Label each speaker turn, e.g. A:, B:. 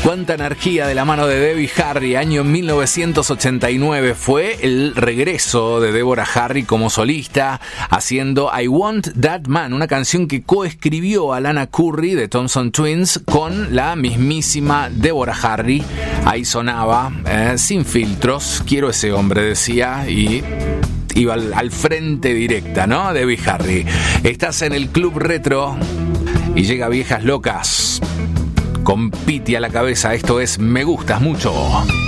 A: Cuánta energía de la mano de Debbie Harry. Año 1989 fue el regreso de Deborah Harry como solista, haciendo I Want That Man, una canción que coescribió Alana Curry de Thompson Twins con la mismísima Deborah Harry. Ahí sonaba, sin filtros, quiero ese hombre, decía, y iba al frente directa, ¿no? Debbie Harry. Estás en el Club Retro y llega Viejas Locas con Piti a la cabeza. Esto es Me Gustas Mucho.